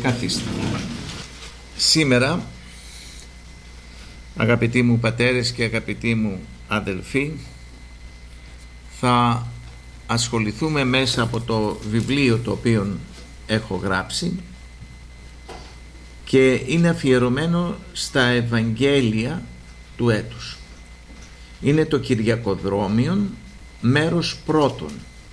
Καθίστε. Σήμερα, αγαπητοί μου πατέρες και αγαπητοί μου αδελφοί, θα ασχοληθούμε μέσα από το βιβλίο το οποίο έχω γράψει και είναι αφιερωμένο στα Ευαγγέλια του έτους. Είναι το Κυριακοδρόμιον, μέρος πρώτον.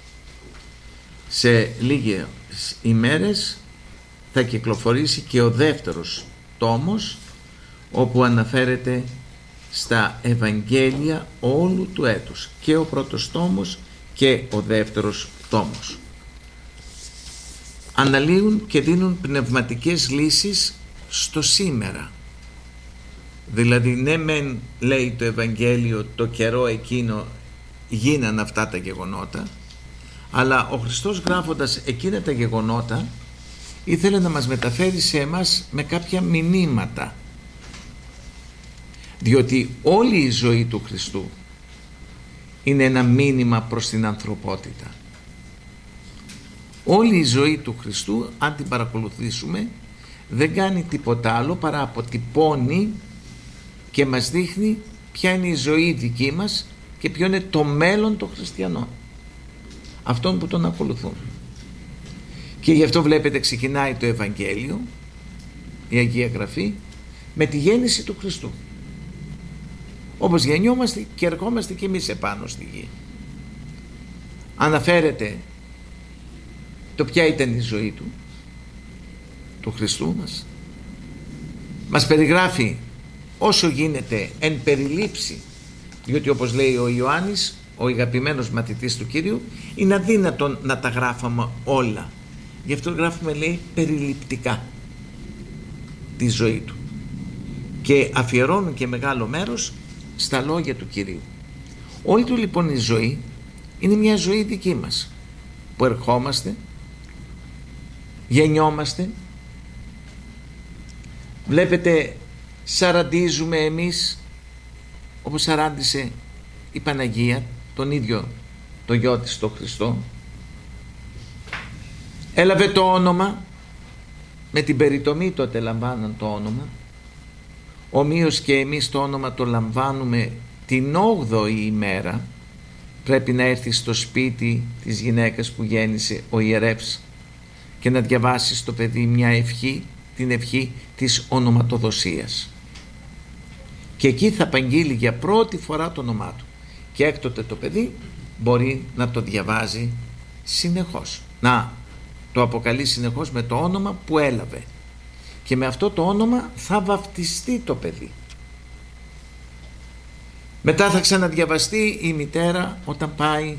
Σε λίγες ημέρες θα κυκλοφορήσει και ο δεύτερος τόμος, όπου αναφέρεται στα Ευαγγέλια όλου του έτους, και ο πρώτος τόμος και ο δεύτερος τόμος. Αναλύουν και δίνουν πνευματικές λύσεις στο σήμερα. Δηλαδή, ναι μεν, λέει το Ευαγγέλιο, το καιρό εκείνο γίναν αυτά τα γεγονότα, αλλά ο Χριστός, γράφοντας εκείνα τα γεγονότα, ήθελε να μας μεταφέρει σε εμάς με κάποια μηνύματα, διότι όλη η ζωή του Χριστού είναι ένα μήνυμα προς την ανθρωπότητα. Όλη η ζωή του Χριστού, αν την παρακολουθήσουμε, δεν κάνει τίποτα άλλο παρά αποτυπώνει και μας δείχνει ποια είναι η ζωή δική μας και ποιο είναι το μέλλον των χριστιανών, αυτών που τον ακολουθούν. Και γι' αυτό βλέπετε, ξεκινάει το Ευαγγέλιο, η Αγία Γραφή, με τη γέννηση του Χριστού, όπως γεννιόμαστε και ερχόμαστε και εμείς επάνω στη γη. Αναφέρεται το ποια ήταν η ζωή του Χριστού μας. Μας περιγράφει όσο γίνεται εν περιλήψη, διότι όπως λέει ο Ιωάννης, ο αγαπημένος μαθητής του Κύριου, είναι αδύνατον να τα γράφαμε όλα. Γι' αυτό γράφουμε, λέει, περιληπτικά τη ζωή του, και αφιερώνουν και μεγάλο μέρος στα λόγια του Κυρίου. Όλη του λοιπόν η ζωή είναι μια ζωή δική μας, που ερχόμαστε, γεννιόμαστε, βλέπετε, σαραντίζουμε εμείς όπως σαράντισε η Παναγία τον ίδιο το γιο της, το Χριστό. Έλαβε το όνομα, με την περιτομή τότε λαμβάναν το όνομα, ομοίως και εμείς το όνομα το λαμβάνουμε την 8η ημέρα. Πρέπει να έρθει στο σπίτι της γυναίκας που γέννησε ο ιερεύς και να διαβάσει στο παιδί μια ευχή, την ευχή της ονοματοδοσίας, και εκεί θα απαγγείλει για πρώτη φορά το όνομά του, και έκτοτε το παιδί μπορεί να το διαβάζει συνεχώς, να το αποκαλεί συνεχώς με το όνομα που έλαβε, και με αυτό το όνομα θα βαφτιστεί το παιδί. Μετά θα ξαναδιαβαστεί η μητέρα όταν πάει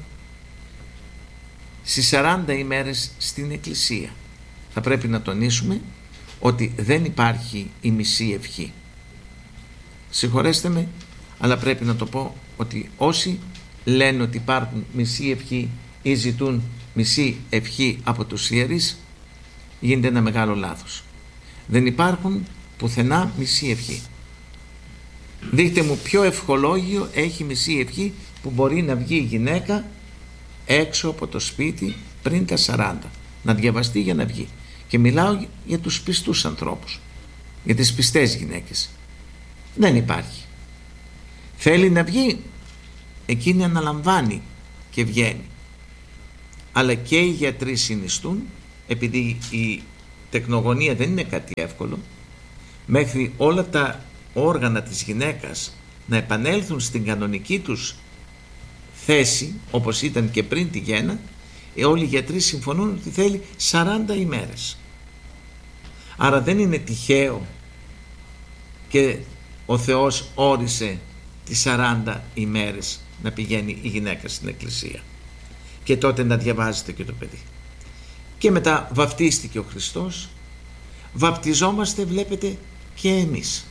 στις 40 ημέρες στην εκκλησία. Θα πρέπει να τονίσουμε ότι δεν υπάρχει η μισή ευχή. Συγχωρέστε με, αλλά πρέπει να το πω, ότι όσοι λένε ότι υπάρχουν μισή ευχή ή ζητούν μισή ευχή από τους ιερείς, γίνεται ένα μεγάλο λάθος. Δεν υπάρχουν πουθενά μισή ευχή. Δείχτε μου ποιο ευχολόγιο έχει μισή ευχή που μπορεί να βγει η γυναίκα έξω από το σπίτι πριν τα 40, να διαβαστεί για να βγει. Και μιλάω για τους πιστούς ανθρώπους, για τις πιστές γυναίκες. Δεν υπάρχει. Θέλει να βγει, εκείνη αναλαμβάνει και βγαίνει. Αλλά και οι γιατροί συνιστούν, επειδή η τεκνογωνία δεν είναι κάτι εύκολο, μέχρι όλα τα όργανα της γυναίκας να επανέλθουν στην κανονική τους θέση, όπως ήταν και πριν τη γέννα, όλοι οι γιατροί συμφωνούν ότι θέλει 40 ημέρες. Άρα δεν είναι τυχαίο και ο Θεός όρισε τις 40 ημέρες να πηγαίνει η γυναίκα στην εκκλησία, και τότε να διαβάζεται και το παιδί. Και μετά βαπτίστηκε ο Χριστός, βαπτιζόμαστε, βλέπετε, και εμείς.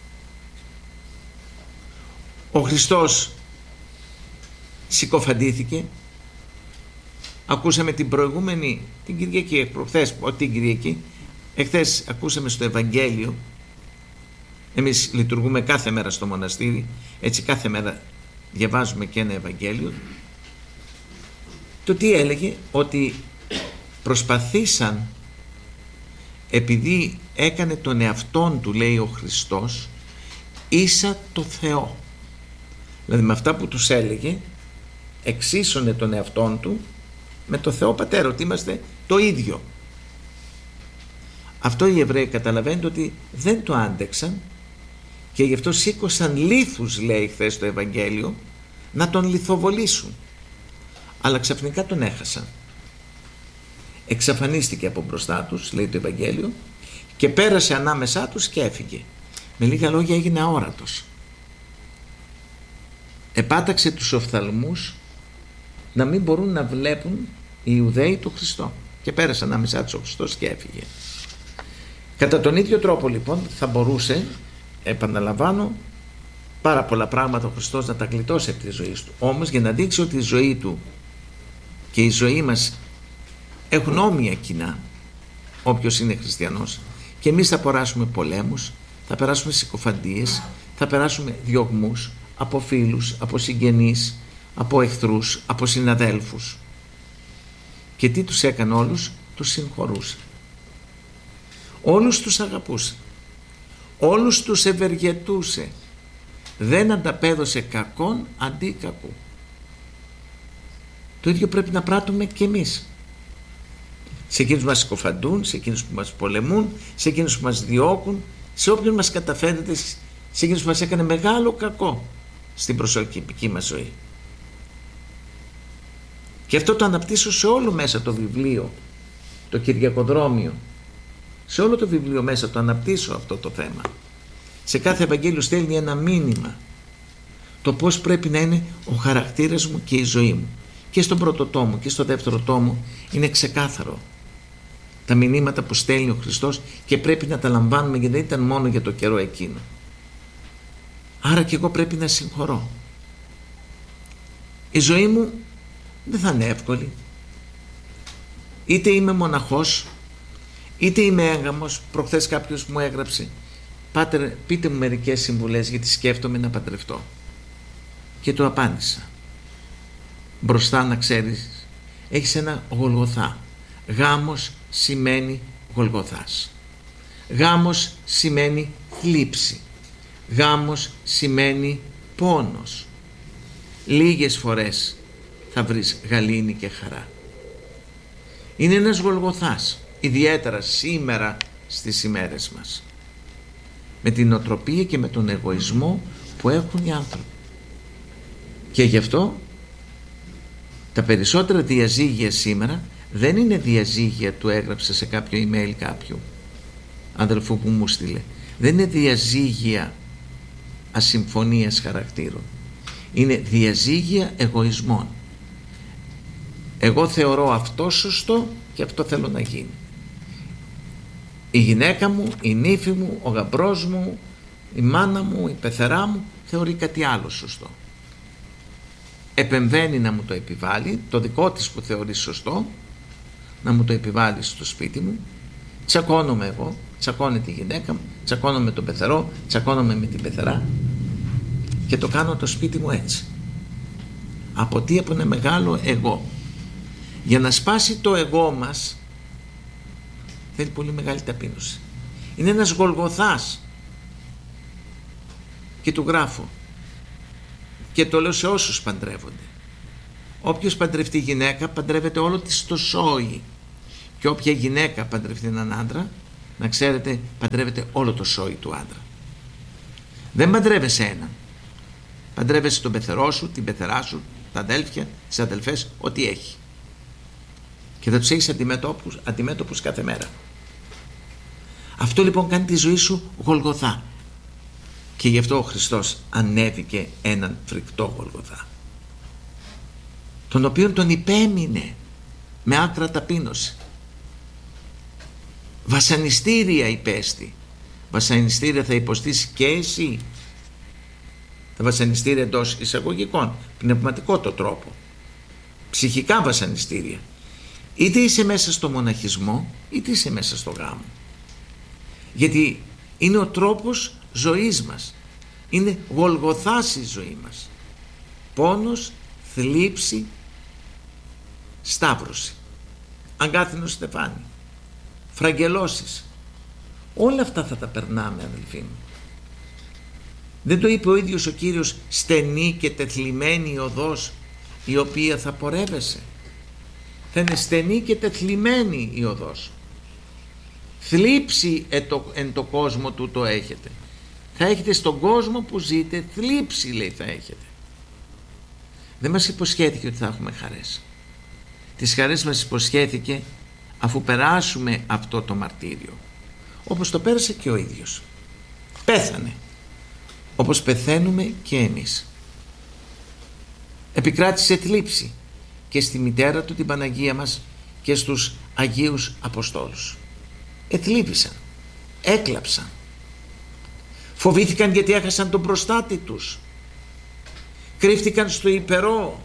Ο Χριστός συκοφαντήθηκε. Ακούσαμε την προηγούμενη, την Κυριακή, την Κυριακή, εχθές ακούσαμε στο Ευαγγέλιο. Εμείς λειτουργούμε κάθε μέρα στο μοναστήρι, έτσι κάθε μέρα διαβάζουμε και ένα Ευαγγέλιο. Το τι έλεγε, ότι προσπαθήσαν επειδή έκανε τον εαυτόν του, λέει ο Χριστός, ίσα το Θεό. Δηλαδή με αυτά που τους έλεγε εξίσωνε τον εαυτόν του με το Θεό Πατέρα, ότι είμαστε το ίδιο. Αυτό οι Εβραίοι καταλαβαίνετε ότι δεν το άντεξαν και γι' αυτό σήκωσαν λίθους, λέει χθες στο Ευαγγέλιο, να τον λιθοβολήσουν, αλλά ξαφνικά τον έχασαν. Εξαφανίστηκε από μπροστά τους, λέει το Ευαγγέλιο, και πέρασε ανάμεσά τους και έφυγε. Με λίγα λόγια έγινε αόρατος. Επάταξε τους οφθαλμούς να μην μπορούν να βλέπουν οι Ιουδαίοι τον Χριστό, και πέρασε ανάμεσά τους ο Χριστός και έφυγε. Κατά τον ίδιο τρόπο λοιπόν θα μπορούσε, επαναλαμβάνω, πάρα πολλά πράγματα ο Χριστός να τα γλιτώσει από τη ζωή του. Όμως για να δείξει ότι η ζωή του και η ζωή μας έχουν όμοια κοινά, όποιος είναι χριστιανός, και εμείς θα περάσουμε πολέμους, θα περάσουμε συκοφαντίες, θα περάσουμε διωγμούς από φίλους, από συγγενείς, από εχθρούς, από συναδέλφους. Και τι τους έκανε όλους? Τους συγχωρούσε. Όλους τους αγαπούσε. Όλους τους ευεργετούσε. Δεν ανταπέδωσε κακόν αντί κακού. Το ίδιο πρέπει να πράττουμε και εμείς. Σε εκείνους που μας συκοφαντούν, σε εκείνους που μας πολεμούν, σε εκείνους που μας διώκουν, σε όποιον μας καταφέρεται, σε εκείνους που μας έκανε μεγάλο κακό στην προσωπική μας ζωή. Και αυτό το αναπτύσσω σε όλο μέσα το βιβλίο, το Κυριακοδρόμιο. Σε όλο το βιβλίο μέσα το αναπτύσσω αυτό το θέμα. Σε κάθε Ευαγγέλιο στέλνει ένα μήνυμα. Το πώς πρέπει να είναι ο χαρακτήρας μου και η ζωή μου. Και στον πρώτο τόμο και στο δεύτερο τόμο είναι ξεκάθαρο τα μηνύματα που στέλνει ο Χριστός και πρέπει να τα λαμβάνουμε, γιατί δεν ήταν μόνο για το καιρό εκείνο. Άρα και εγώ πρέπει να συγχωρώ. Η ζωή μου δεν θα είναι εύκολη. Είτε είμαι μοναχός, είτε είμαι έγγαμος. Προχθές κάποιος μου έγραψε: «Πάτερ, πείτε μου μερικές συμβουλές, γιατί σκέφτομαι να παντρευτώ». Και του απάντησα: μπροστά να ξέρεις, έχεις ένα Γολγοθά. Γάμος σημαίνει Γολγοθάς. Γάμος σημαίνει θλίψη. Γάμος σημαίνει πόνος. Λίγες φορές θα βρεις γαλήνη και χαρά. Είναι ένας Γολγοθάς, ιδιαίτερα σήμερα στις ημέρες μας, με την οτροπία και με τον εγωισμό που έχουν οι άνθρωποι. Και γι' αυτό τα περισσότερα διαζύγια σήμερα δεν είναι διαζύγια, του έγραψε σε κάποιο email κάποιου αδελφού που μου στείλε, δεν είναι διαζύγια ασυμφωνίας χαρακτήρων, είναι διαζύγια εγωισμών. Εγώ θεωρώ αυτό σωστό και αυτό θέλω να γίνει. Η γυναίκα μου, η νύφη μου, ο γαμπρός μου, η μάνα μου, η πεθερά μου θεωρεί κάτι άλλο σωστό. Επεμβαίνει να μου το επιβάλλει, το δικό της που θεωρεί σωστό, να μου το επιβάλλει στο σπίτι μου. Τσακώνομαι εγώ, τσακώνεται η γυναίκα μου, τσακώνομαι τον πεθερό, τσακώνομαι με την πεθερά και το κάνω το σπίτι μου έτσι. Από τι? Από ένα μεγάλο εγώ. Για να σπάσει το εγώ μας θέλει πολύ μεγάλη ταπείνωση. Είναι ένας Γολγοθάς. Και του γράφω και το λέω σε όσους παντρεύονται: όποιος παντρευτεί γυναίκα παντρεύεται όλο της το σόι, και όποια γυναίκα παντρευτεί έναν άντρα, να ξέρετε, παντρεύεται όλο το σόι του άντρα. Δεν παντρεύεσαι έναν, παντρεύεσαι τον πεθερό σου, την πεθερά σου, τα αδέλφια, τις αδελφές, ό,τι έχει, και θα τους έχεις αντιμέτωπους κάθε μέρα. Αυτό λοιπόν κάνει τη ζωή σου Γολγοθά, και γι' αυτό ο Χριστός ανέβηκε έναν φρικτό Γολγοθά, τον οποίον τον υπέμεινε με άκρα ταπείνωση. Βασανιστήρια υπέστη. Βασανιστήρια θα υποστείς και εσύ. Τα βασανιστήρια εντός εισαγωγικών, πνευματικό το τρόπο, ψυχικά βασανιστήρια. Είτε είσαι μέσα στο μοναχισμό, είτε είσαι μέσα στο γάμο. Γιατί είναι ο τρόπος ζωής μας. Είναι Γολγοθάς η ζωή μας. Πόνος, θλίψη, σταύρωση, αγκάθινο στεφάνι, φραγγελώσεις, Όλα αυτά θα τα περνάμε, αδελφοί μου. Δεν το είπε ο ίδιος ο Κύριος, στενή και τεθλιμμένη η οδός η οποία θα πορεύεσαι? Θα είναι στενή και τεθλιμμένη η οδός. Θλίψη εν το κόσμο του το έχετε. Θα έχετε στον κόσμο που ζείτε θλίψη, λέει, θα έχετε. Δεν μας υποσχέθηκε ότι θα έχουμε χαρές. Τις χαρές μας υποσχέθηκε αφού περάσουμε αυτό το μαρτύριο, όπως το πέρασε και ο ίδιος. Πέθανε όπως πεθαίνουμε και εμείς. Επικράτησε θλίψη και στη μητέρα του την Παναγία μας και στους Αγίους Αποστόλους. Εθλίβησαν, έκλαψαν, φοβήθηκαν γιατί έχασαν τον προστάτη τους, κρύφτηκαν στο υπερό.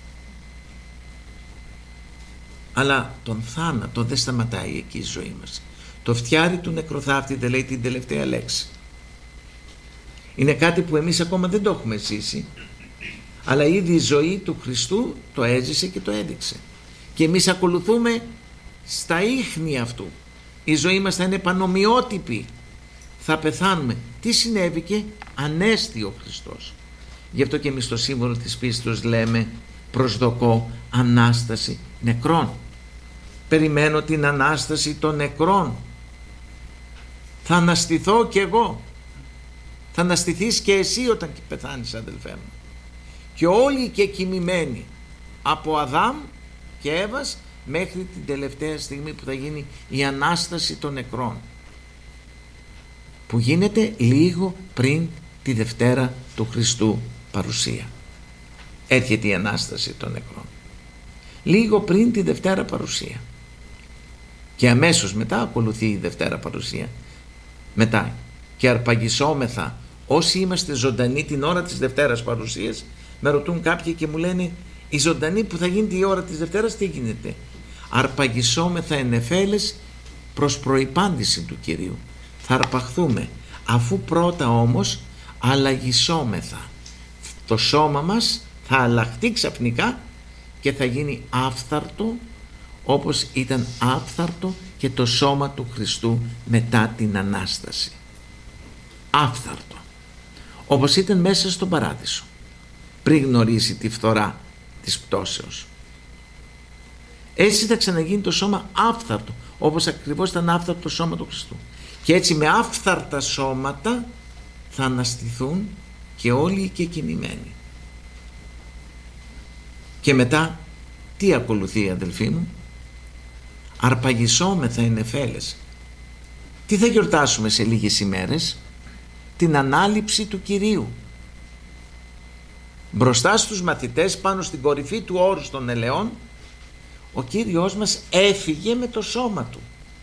Αλλά τον θάνατο δεν σταματάει εκεί η ζωή μας. Το φτιάρι του νεκροθάφτη δεν λέει την τελευταία λέξη. Είναι κάτι που εμείς ακόμα δεν το έχουμε ζήσει, αλλά ήδη η ζωή του Χριστού το έζησε και το έδειξε. Και εμείς ακολουθούμε στα ίχνη αυτού. Η ζωή μας θα είναι πανομοιότυπη. Θα πεθάνουμε. Τι συνέβηκε? Ανέστη ο Χριστός. Γι' αυτό και εμείς στο σύμβολο της πίστης λέμε προσδοκώ Ανάσταση νεκρών. Περιμένω την Ανάσταση των νεκρών. Θα αναστηθώ κι εγώ. Θα αναστηθείς και εσύ όταν πεθάνεις, αδελφέ μου. Και όλοι και κοιμημένοι από Αδάμ και Εύας μέχρι την τελευταία στιγμή που θα γίνει η Ανάσταση των νεκρών, που γίνεται λίγο πριν τη Δευτέρα του Χριστού παρουσία. Έρχεται η Ανάσταση των νεκρών λίγο πριν τη Δευτέρα παρουσία και αμέσως μετά ακολουθεί η Δευτέρα παρουσία. Μετά και αρπαγισόμεθα όσοι είμαστε ζωντανοί την ώρα της Δευτέρας παρουσίας. Με ρωτούν κάποιοι και μου λένε, η ζωντανή που θα γίνει η ώρα της Δευτέρας τι γίνεται? Αρπαγισόμεθα εν νεφέλες προς προϋπάντηση του Κυρίου. Θα αρπαχθούμε, αφού πρώτα όμως αλλαγισόμεθα. Το σώμα μας θα αλλάχτεί ξαφνικά και θα γίνει άφθαρτο, όπως ήταν άφθαρτο και το σώμα του Χριστού μετά την Ανάσταση. Άφθαρτο, όπως ήταν μέσα στον Παράδεισο πριν γνωρίσει τη φθορά της πτώσεως. Έτσι θα ξαναγίνει το σώμα άφθαρτο, όπως ακριβώς ήταν άφθαρτο το σώμα του Χριστού. Και έτσι με άφθαρτα σώματα θα αναστηθούν και όλοι οι κεκοιμημένοι. Και μετά τι ακολουθεί, αδελφοί μου? Αρπαγισόμεθα εν νεφέλες. Τι θα γιορτάσουμε σε λίγες ημέρες? Την ανάληψη του Κυρίου. Μπροστά στους μαθητές, πάνω στην κορυφή του όρους των ελαιών, ο Κύριος μας έφυγε με το σώμα του.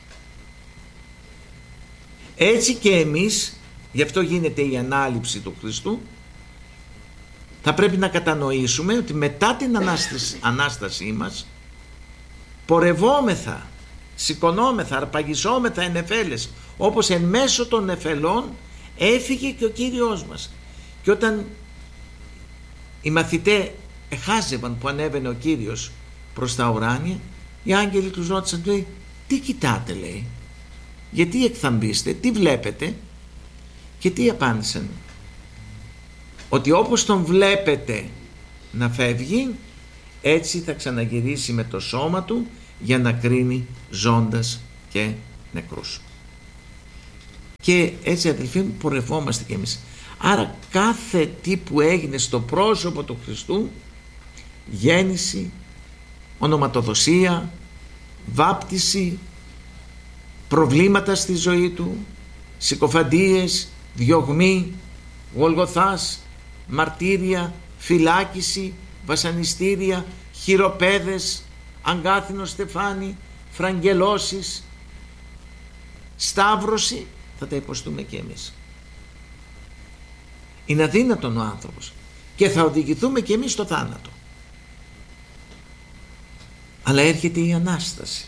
Έτσι και εμείς, γι' αυτό γίνεται η ανάληψη του Χριστού, θα πρέπει να κατανοήσουμε ότι μετά την Ανάστασή μας πορευόμεθα, σηκωνόμεθα, αρπαγισόμεθα εν νεφέλες, όπως εν μέσω των νεφελών έφυγε και ο Κύριος μας. Και όταν οι μαθητές εχάζευαν που ανέβαινε ο Κύριος προς τα ουράνια, οι άγγελοι τους ρώτησαν, λέει, τι κοιτάτε, λέει, γιατί εκθαμπείστε, τι βλέπετε? Και τι απάντησαν? Ότι όπως τον βλέπετε να φεύγει, έτσι θα ξαναγυρίσει με το σώμα του για να κρίνει ζώντας και νεκρούς. Και έτσι, αδελφοί μου, πορευόμαστε κι εμείς. Άρα κάθε τι που έγινε στο πρόσωπο του Χριστού, γέννηση, ονοματοδοσία, βάπτιση, προβλήματα στη ζωή του, συκοφαντίες, διωγμή, γολγοθάς, μαρτύρια, φυλάκιση, βασανιστήρια, χειροπέδες, αγκάθινο στεφάνι, φραγγελώσεις, σταύρωση, θα τα υποστούμε και εμείς. Είναι αδύνατον ο άνθρωπος και θα οδηγηθούμε και εμείς στο θάνατο. Αλλά έρχεται η Ανάσταση.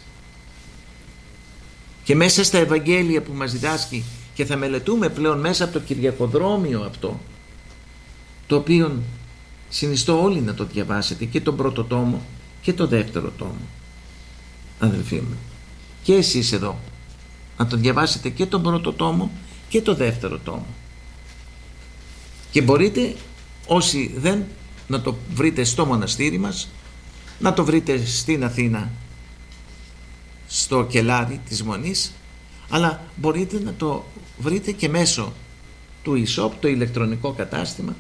Και μέσα στα Ευαγγέλια που μας διδάσκει και θα μελετούμε πλέον μέσα από το Κυριακοδρόμιο αυτό, το οποίο συνιστώ όλοι να το διαβάσετε, και τον πρώτο τόμο και τον δεύτερο τόμο, αδελφοί μου, και εσείς εδώ, να το διαβάσετε και τον πρώτο τόμο και το δεύτερο τόμο. Και μπορείτε, όσοι δεν, να το βρείτε στο μοναστήρι μας, να το βρείτε στην Αθήνα στο κελάρι της Μονής, αλλά μπορείτε να το βρείτε και μέσω του e-shop, το ηλεκτρονικό κατάστημα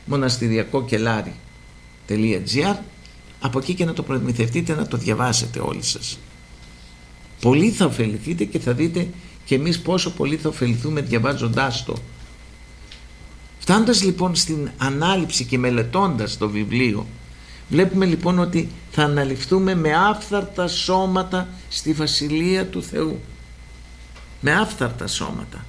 monastirιακοκελάρι.gr, από εκεί και να το προμηθευτείτε, να το διαβάσετε όλοι σας. Πολύ θα ωφεληθείτε και θα δείτε και εμείς πόσο πολύ θα ωφεληθούμε διαβάζοντάς το. Φτάνοντας λοιπόν στην ανάληψη και μελετώντας το βιβλίο, βλέπουμε λοιπόν ότι θα αναληφθούμε με άφθαρτα σώματα στη Βασιλεία του Θεού. Με άφθαρτα σώματα.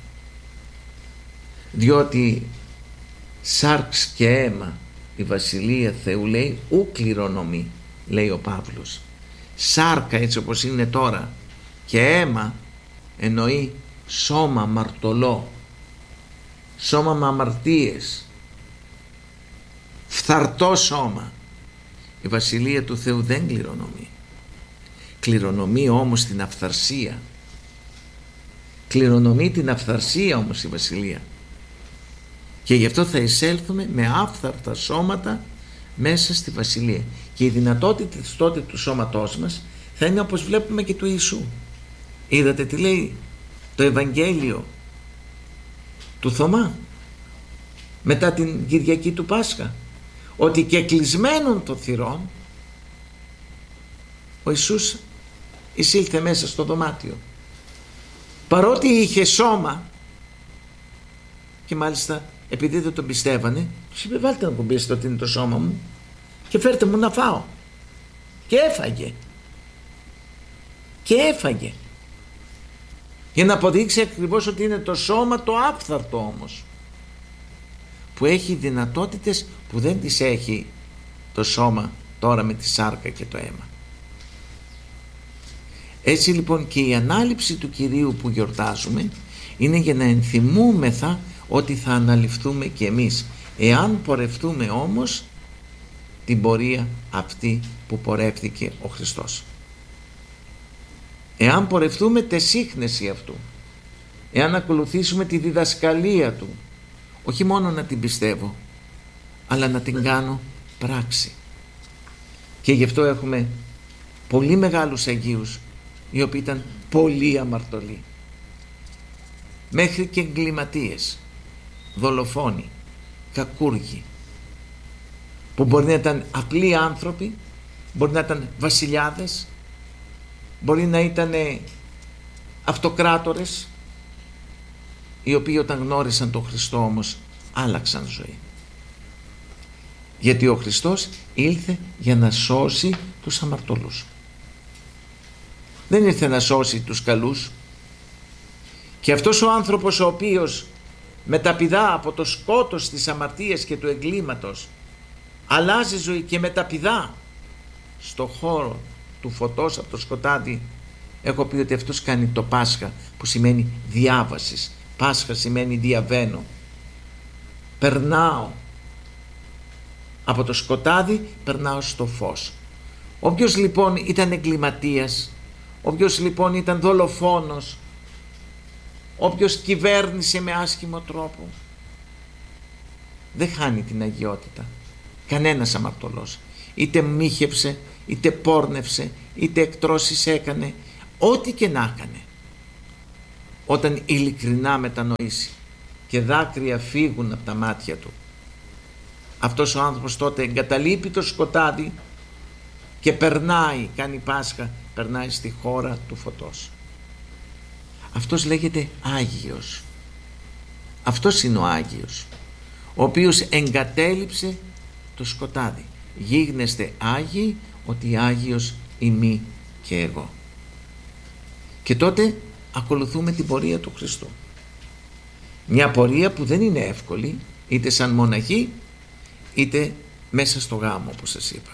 Διότι σάρξ και αίμα η Βασιλεία Θεού, λέει, ου κληρονομεί, λέει ο Παύλος. Σάρκα έτσι όπως είναι τώρα και αίμα εννοεί σώμα μαρτωλό, σώμα με αμαρτίες, φθαρτό σώμα. Η Βασιλεία του Θεού δεν κληρονομεί. Κληρονομεί όμως την αυθαρσία. Κληρονομεί την αυθαρσία όμως η Βασιλεία. Και γι' αυτό θα εισέλθουμε με άφθαρτα σώματα μέσα στη Βασιλεία. Και η δυνατότητα τότε του σώματός μας θα είναι όπως βλέπουμε και του Ιησού. Είδατε τι λέει το Ευαγγέλιο του Θωμά μετά την Κυριακή του Πάσχα, ότι και κλεισμένων των θυρών ο Ιησούς εισήλθε μέσα στο δωμάτιο, παρότι είχε σώμα, και μάλιστα επειδή δεν τον πιστεύανε, τους είπε, βάλτε να κουμπίσετε ότι είναι το σώμα μου και φέρτε μου να φάω. Και έφαγε. Και έφαγε. Για να αποδείξει ακριβώς ότι είναι το σώμα το άφθαρτο όμως, που έχει δυνατότητες που δεν τις έχει το σώμα τώρα με τη σάρκα και το αίμα. Έτσι λοιπόν και η ανάληψη του Κυρίου που γιορτάζουμε είναι για να ενθυμούμεθα ότι θα αναληφθούμε και εμείς, εάν πορευτούμε όμως την πορεία αυτή που πορεύθηκε ο Χριστός. Εάν πορευτούμε τη σύχνεση αυτού, εάν ακολουθήσουμε τη διδασκαλία του, όχι μόνο να την πιστεύω, αλλά να την κάνω πράξη. Και γι' αυτό έχουμε πολύ μεγάλους Αγίους, οι οποίοι ήταν πολύ αμαρτωλοί, μέχρι και εγκληματίες, δολοφόνοι, κακούργοι, που μπορεί να ήταν απλοί άνθρωποι, μπορεί να ήταν βασιλιάδες, μπορεί να ήταν αυτοκράτορες, οι οποίοι όταν γνώρισαν τον Χριστό όμως άλλαξαν ζωή. Γιατί ο Χριστός ήλθε για να σώσει τους αμαρτωλούς. Δεν ήρθε να σώσει τους καλούς. Και αυτός ο άνθρωπος ο οποίος μεταπηδά από το σκότος της αμαρτίας και του εγκλήματος, αλλάζει ζωή και μεταπηδά στο χώρο του φωτός από το σκοτάδι, έχω πει ότι αυτός κάνει το Πάσχα, που σημαίνει διάβασης. Πάσχα σημαίνει διαβαίνω, περνάω από το σκοτάδι, περνάω στο φως. Όποιος λοιπόν ήταν εγκληματίας, όποιος λοιπόν ήταν δολοφόνος, όποιος κυβέρνησε με άσχημο τρόπο, δεν χάνει την αγιότητα. Κανένας αμαρτωλός, είτε μύχεψε, είτε πόρνευσε, είτε εκτρώσεις έκανε, ό,τι και να έκανε, όταν ειλικρινά μετανοήσει και δάκρυα φύγουν από τα μάτια του, αυτός ο άνθρωπος τότε εγκαταλείπει το σκοτάδι και περνάει, κάνει Πάσχα, περνάει στη χώρα του φωτός. Αυτός λέγεται Άγιος. Αυτός είναι ο Άγιος, ο οποίος εγκατέλειψε το σκοτάδι. Γίγνεστε Άγιοι, ότι Άγιος ημί και εγώ. Και τότε ακολουθούμε την πορεία του Χριστού. Μια πορεία που δεν είναι εύκολη, είτε σαν μοναχή, είτε μέσα στο γάμο, όπως σας είπα.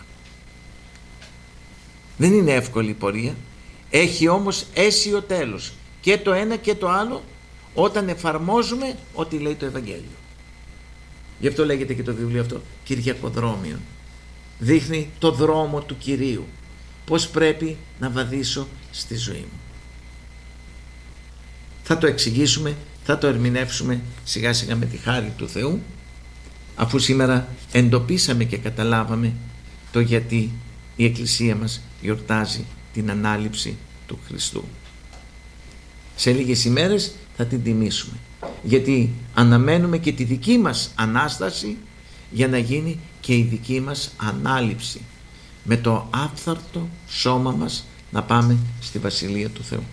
Δεν είναι εύκολη η πορεία, έχει όμως αίσιο τέλος. Και το ένα και το άλλο, όταν εφαρμόζουμε ό,τι λέει το Ευαγγέλιο. Γι' αυτό λέγεται και το βιβλίο αυτό Κυριακοδρόμιον. Δείχνει το δρόμο του Κυρίου, πώς πρέπει να βαδίσω στη ζωή μου. θα το εξηγήσουμε, θα το ερμηνεύσουμε σιγά σιγά με τη χάρη του Θεού, αφού σήμερα εντοπίσαμε και καταλάβαμε το γιατί η Εκκλησία μας γιορτάζει την Ανάληψη του Χριστού. Σε λίγες ημέρες θα την τιμήσουμε, γιατί αναμένουμε και τη δική μας Ανάσταση για να γίνει και η δική μας Ανάληψη, με το άφθαρτο σώμα μας να πάμε στη Βασιλεία του Θεού.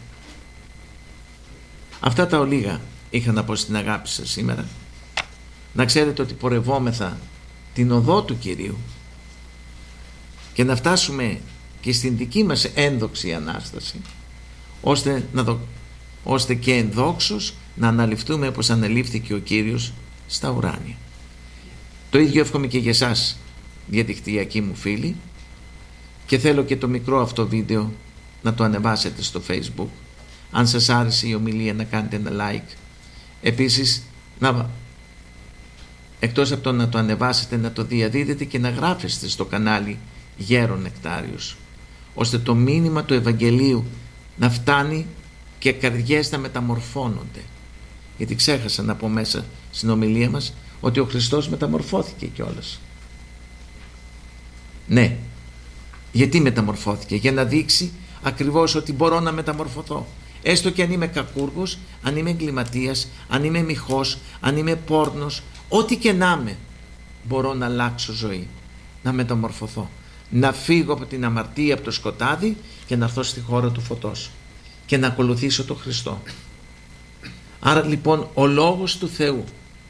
Αυτά τα ολίγα είχα να πω στην αγάπη σας σήμερα. Να ξέρετε ότι πορευόμεθα την οδό του Κυρίου και να φτάσουμε και στην δική μας ένδοξη Ανάσταση, ώστε και ενδόξως να αναληφθούμε όπως αναλήφθηκε ο Κύριος στα ουράνια. Το ίδιο εύχομαι και για εσάς, διαδικτυακοί μου φίλοι, και θέλω και το μικρό αυτό βίντεο να το ανεβάσετε στο Facebook. Αν σας άρεσε η ομιλία, να κάνετε ένα like. Επίσης, εκτός από το να το ανεβάσετε, να το διαδίδετε και να γράφεστε στο κανάλι Γέρον Νεκτάριος, ώστε το μήνυμα του Ευαγγελίου να φτάνει και καρδιές να μεταμορφώνονται. Γιατί ξέχασα να πω μέσα στην ομιλία μας ότι ο Χριστός μεταμορφώθηκε κιόλας. Ναι, γιατί μεταμορφώθηκε? Για να δείξει ακριβώς ότι μπορώ να μεταμορφωθώ. Έστω και αν είμαι κακούργος, αν είμαι εγκληματίας, αν είμαι μοιχός, αν είμαι πόρνος, ό,τι και να είμαι, μπορώ να αλλάξω ζωή, να μεταμορφωθώ, να φύγω από την αμαρτία, από το σκοτάδι και να έρθω στη χώρα του φωτός και να ακολουθήσω τον Χριστό. Άρα λοιπόν ο Λόγος του Θεού,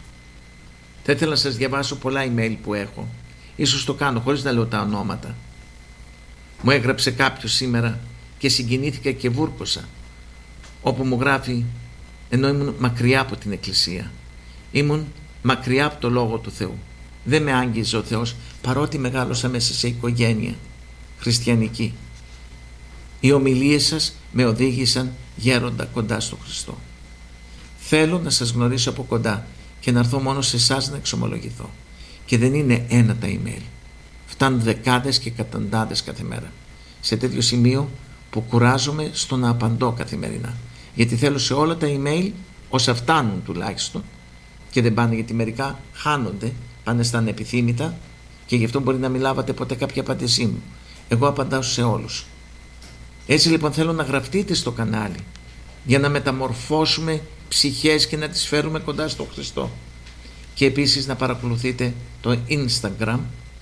θα ήθελα να σας διαβάσω πολλά email που έχω, ίσως το κάνω χωρίς να λέω τα ονόματα. Μου έγραψε κάποιος σήμερα και συγκινήθηκα και βούρκωσα, όπου μου γράφει, ενώ ήμουν μακριά από την Εκκλησία, ήμουν μακριά από το Λόγο του Θεού, δεν με άγγιζε ο Θεός, παρότι μεγάλωσα μέσα σε οικογένεια χριστιανική. Οι ομιλίες σας με οδήγησαν γέροντα κοντά στο Χριστό. Θέλω να σας γνωρίσω από κοντά και να έρθω μόνο σε εσάς να εξομολογηθώ. Και δεν είναι ένα τα email, φτάνουν δεκάδες και εκατοντάδες κάθε μέρα, σε τέτοιο σημείο που κουράζομαι στο να απαντώ καθημερινά, γιατί θέλω σε όλα τα email, όσα φτάνουν τουλάχιστον, και δεν πάνε, γιατί μερικά χάνονται, πάνε στα ανεπιθύμητα και γι' αυτό μπορεί να μην λάβατε ποτέ κάποια απάντησή μου. Εγώ απαντάω σε όλους. Έτσι λοιπόν θέλω να γραφτείτε στο κανάλι για να μεταμορφώσουμε ψυχές και να τις φέρουμε κοντά στο Χριστό. Και επίσης να παρακολουθείτε το Instagram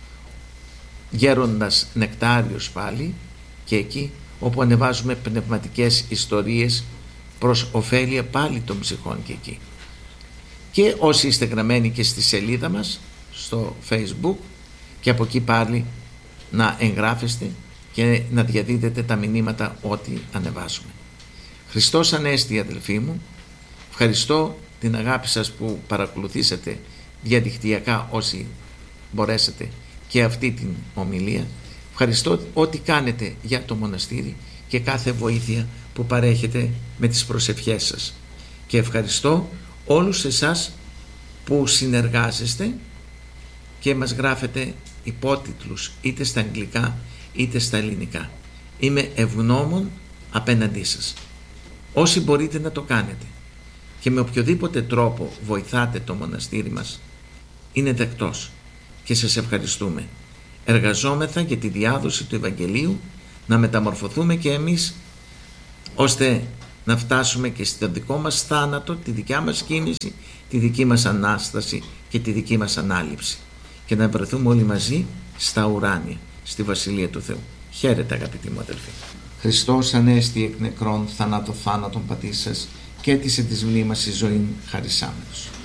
Γέροντας Νεκτάριος πάλι, και εκεί όπου ανεβάζουμε πνευματικές ιστορίες προς ωφέλεια πάλι των ψυχών και εκεί. Και όσοι είστε γραμμένοι και στη σελίδα μας στο Facebook, και από εκεί πάλι να εγγράφεστε και να διαδίδετε τα μηνύματα ό,τι ανεβάζουμε. Χριστός Ανέστη, αδελφοί μου. Ευχαριστώ την αγάπη σας που παρακολουθήσατε διαδικτυακά όσοι μπορέσατε και αυτή την ομιλία. Ευχαριστώ ό,τι κάνετε για το μοναστήρι και κάθε βοήθεια που παρέχετε με τις προσευχές σας. Και ευχαριστώ όλους εσάς που συνεργάζεστε και μας γράφετε υπότιτλους είτε στα αγγλικά είτε στα ελληνικά. Είμαι ευγνώμων απέναντί σας. Όσοι μπορείτε να το κάνετε και με οποιοδήποτε τρόπο βοηθάτε το μοναστήρι μας, είναι δεκτός και σας ευχαριστούμε. Εργαζόμεθα για τη διάδοση του Ευαγγελίου, να μεταμορφωθούμε και εμείς, ώστε να φτάσουμε και στο δικό μας θάνατο, τη δικιά μας κίνηση, τη δική μας Ανάσταση και τη δική μας Ανάληψη, και να βρεθούμε όλοι μαζί στα ουράνια, στη Βασιλεία του Θεού. Χαίρετε αγαπητοί μου αδελφοί. Χριστός Ανέστη εκ νεκρών θανάτων πατήσας και έτησε της μνήμας η ζωή χαρισάμενος.